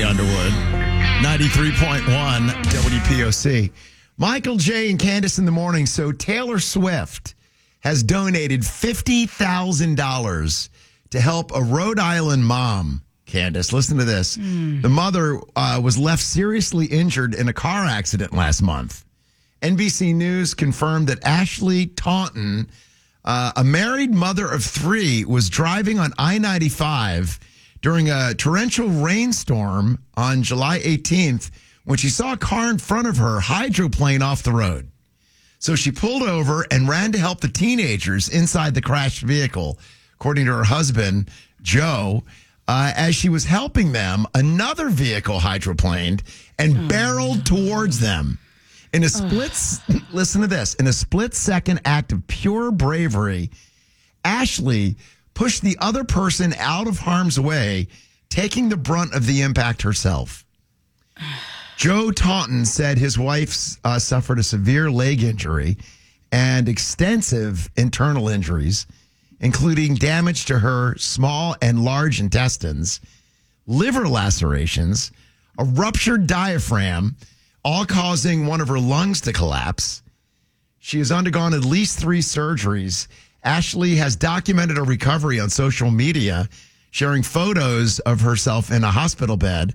Underwood. 93.1 WPOC. Michael J. and Candace in the morning. So Taylor Swift has donated $50,000 to help a Rhode Island mom. Candace, listen to this. The mother was left seriously injured in a car accident last month. NBC News confirmed that Ashley Taunton, a married mother of three, was driving on I-95 during a torrential rainstorm on July 18th when she saw a car in front of her hydroplane off the road. So she pulled over and ran to help the teenagers inside the crashed vehicle. According to her husband, Joe, as she was helping them, another vehicle hydroplaned and barreled towards them. In a listen to this, in a split-second act of pure bravery, Ashley pushed the other person out of harm's way, taking the brunt of the impact herself. Joe Taunton said his wife suffered a severe leg injury and extensive internal injuries, including damage to her small and large intestines, liver lacerations, a ruptured diaphragm, all causing one of her lungs to collapse. She has undergone at least 3 surgeries. Ashley has documented her recovery on social media, sharing photos of herself in a hospital bed.